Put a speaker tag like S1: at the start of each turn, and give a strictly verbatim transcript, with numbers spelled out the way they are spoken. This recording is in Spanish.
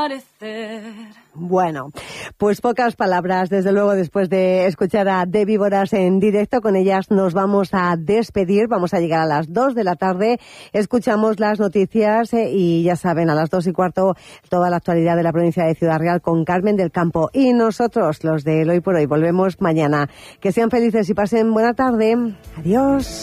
S1: Bueno, pues pocas palabras, desde luego, después de escuchar a De Víboras en directo. Con ellas nos vamos a despedir, vamos a llegar a las dos de la tarde, escuchamos las noticias eh, y ya saben, a las dos y cuarto toda la actualidad de la provincia de Ciudad Real con Carmen del Campo. Y nosotros, los de Hoy por Hoy, volvemos mañana. Que sean felices y pasen buena tarde. Adiós.